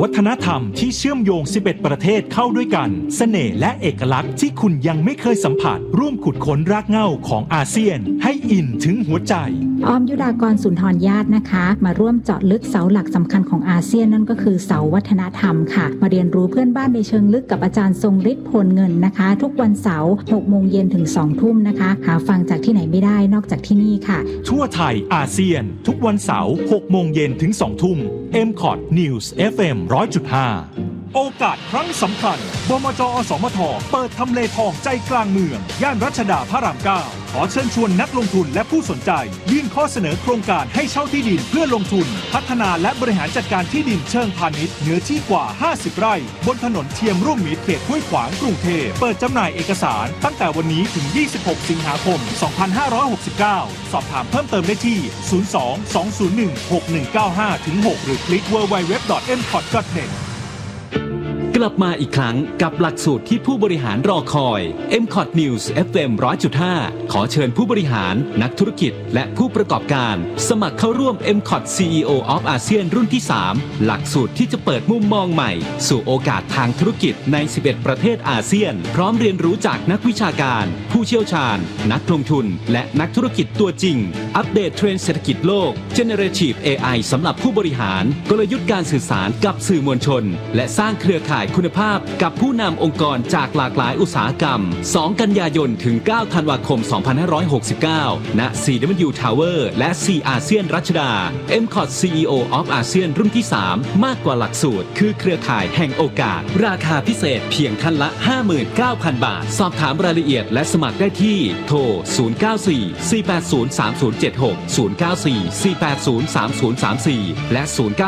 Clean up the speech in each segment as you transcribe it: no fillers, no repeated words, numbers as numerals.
วัฒนธรรมที่เชื่อมโยง11ประเทศเข้าด้วยกันเสน่ห์และเอกลักษณ์ที่คุณยังไม่เคยสัมผัสร่วมขุดค้นรากเหง้าของอาเซียนให้อินถึงหัวใจออมยุดากรสุนทรญาตินะคะมาร่วมเจาะลึกเสาหลักสำคัญของอาเซียนนั่นก็คือเสาวัฒนธรรมค่ะมาเรียนรู้เพื่อนบ้านในเชิงลึกกับอาจารย์ทรงฤทธิ์พลเงินนะคะทุกวันเสาร์ 18:00 นถึง 20:00 นนะคะหาฟังจากที่ไหนไม่ได้นอกจากที่นี่ค่ะทั่วไทยอาเซียนทุกวันเสาร์ 18:00 นถึง 20:00 นMCOT News FM 100.5 โอกาสครั้งสำคัญบมจ.อสมทเปิดทำเลทองใจกลางเมืองย่านรัชดาพระราม 9 ขอเชิญชวนนักลงทุนและผู้สนใจยื่นข้อเสนอโครงการให้เช่าที่ดินเพื่อลงทุนพัฒนาและบริหารจัดการที่ดินเชิงพาณิชย์เนื้อที่กว่า50ไร่บนถนนเทียมร่วมมิตรเขตห้วยขวางกรุงเทพเปิดจำหน่ายเอกสารตั้งแต่วันนี้ถึง26สิงหาคม2569สอบถามเพิ่มเติมได้ที่02-201-6195-6หรือคลิก www.mcot.net กลับมาอีกครั้งกับหลักสูตรที่ผู้บริหารรอคอย MCOT News FM 100.5 ขอเชิญผู้บริหารนักธุรกิจและผู้ประกอบการสมัครเข้าร่วม MCOT CEO of ASEAN รุ่นที่ 3 หลักสูตรที่จะเปิดมุมมองใหม่สู่โอกาสทางธุรกิจใน 11 ประเทศอาเซียนพร้อมเรียนรู้จากนักวิชาการผู้เชี่ยวชาญนักลงทุนและนักธุรกิจตัวจริงอัปเดตเทรนด์เศรษฐกิจโลก Generative AI สำหรับผู้บริหารกลยุทธ์การสื่อสารกับสื่อมวลชนและสร้างเครือข่ายคุณภาพกับผู้นำองค์กรจากหลากหลายอุตสาหกรรม2กันยายนถึง9ธันวาคม2569ณ CW Tower และ C อาเซียนรัชดา MCOT CEO of ASEAN รุ่นที่ 3 มากกว่าหลักสูตรคือเครือข่ายแห่งโอกาสราคาพิเศษเพียงท่านละ 59,000 บาทสอบถามรายละเอียดและสมัครได้ที่โทร094-480-3076 094-480-3034 และ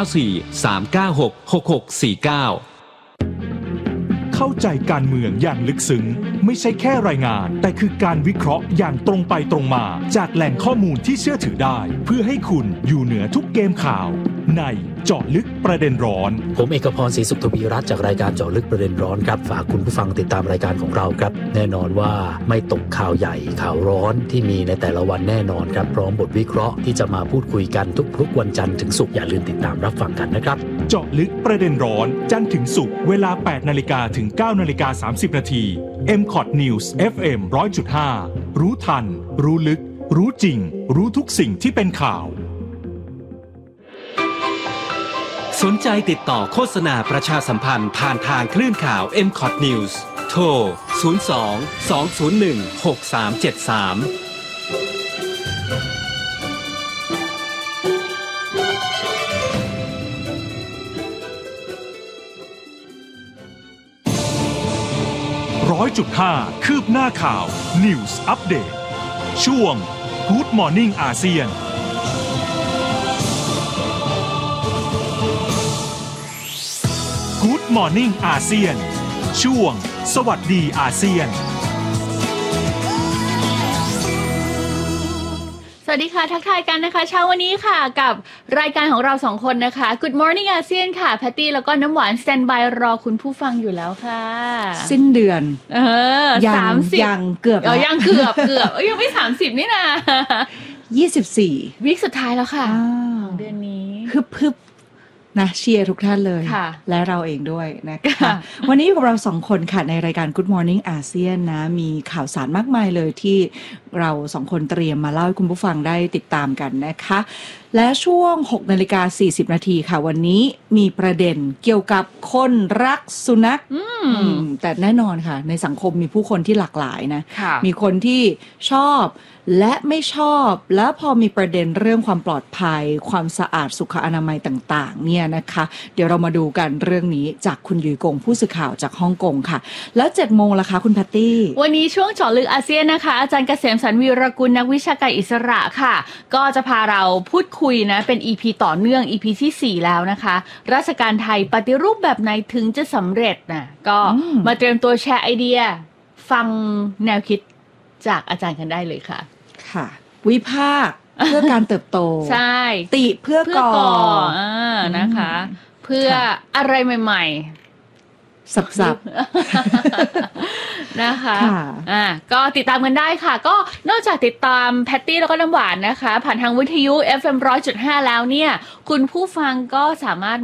094-396-6649 เข้าใจการเมืองอย่างลึกซึ้งไม่ใช่แค่รายงานแต่คือการวิเคราะห์อย่างตรงไปตรงมาจากแหล่งข้อมูลที่เชื่อถือได้เพื่อให้คุณอยู่เหนือทุกเกมข่าวในเจาะลึกประเด็นร้อนผมเอกพรศรีสุขทวีรัตน์จากรายการเจาะลึกประเด็นร้อนครับฝากคุณผู้ฟังติดตามรายการของเราครับแน่นอนว่าไม่ตกข่าวใหญ่ข่าวร้อนที่มีในแต่ละวันแน่นอนครับพร้อมบทวิเคราะห์ที่จะมาพูดคุยกันทุกวันจันทร์ถึงศุกร์อย่าลืมติดตามรับฟังกันนะครับเจาะลึกประเด็นร้อนจันทร์ถึงศุกร์เวลา 8:00 นถึง 9:30 นMCOT News FM 100.5 รู้ทันรู้ลึกรู้จริงรู้ทุกสิ่งที่เป็นข่าวสนใจติดต่อโฆษณาประชาสัมพันธ์ผ่านทางคลื่นข่าว MCOT News โทร 100.5 คืบหน้าข่าว News Update ช่วง Good Morning อาเซียนGood Morning อาเซียนช่วงสวัสดีอาเซียนสวัสดีค่ะทักทายกันนะคะเช้าวันนี้ค่ะกับรายการของเรา2คนนะคะ Good Morning อาเซียนค่ะแพตตี้แล้วก็น้ำหวานสแตนบายรอคุณผู้ฟังอยู่แล้วค่ะสิ้นเดือน 30 ยังเกือบยังเกือบยังไม่30นี่นะ 24 วีคสุดท้ายแล้วค่ะของเดือนนี้ฮึบนะเชียร์ทุกท่านเลยและเราเองด้วยนะคะวันนี้อยู่กับเรา2คนค่ะในรายการ Good Morning อาเซียนนะมีข่าวสารมากมายเลยที่เรา2คนเตรียมมาเล่าให้คุณผู้ฟังได้ติดตามกันนะคะและช่วง 6:40 นค่ะวันนี้มีประเด็นเกี่ยวกับคนรักสุนัขแต่แน่นอนค่ะในสังคมมีผู้คนที่หลากหลายนะมีคนที่ชอบและไม่ชอบแล้วพอมีประเด็นเรื่องความปลอดภัยความสะอาดสุขอนามัยต่างๆเนี่ยนะคะเดี๋ยวเรามาดูกันเรื่องนี้จากคุณหยุยกงผู้สื่อข่าวจากฮ่องกงค่ะแล้ว 7:00 นล่ะคะคุณแพตตี้วันนี้ช่วงเจาะลึกอาเซียนนะคะอาจารย์เกษมสันต์วีรกุลนักวิชาการอิสระค่ะก็จะพาเราพูดคุยนะเป็น EP ต่อเนื่อง EP ที่4แล้วนะคะราชการไทยปฏิรูปแบบไหนถึงจะสำเร็จนะก็มาเตรียมตัวแชร์ไอเดียฟังแนวคิดจากอาจารย์กันได้เลยค่ะค่ะวิพากษ์เพื่อการเติบโตใช่ติเพื่อก่อนะคะเพื่ออะไรใหม่ๆสับนะคะก็ติดตามกันได้ค่ะก็นอกจากติดตามแพตตี้แล้วก็น้ำหวานนะคะผ่านทางวิทยุ FM 100.5 แล้วเนี่ยคุณผู้ฟังก็สามารถ